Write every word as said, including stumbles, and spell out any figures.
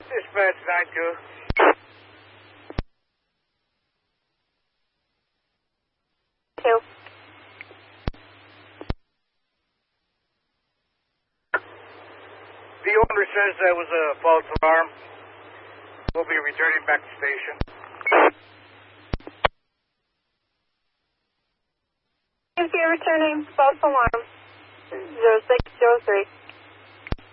Dispatch nine two. Two. The owner says that was a false alarm. We'll be returning back to station. If you're returning false alarm, zero six zero three.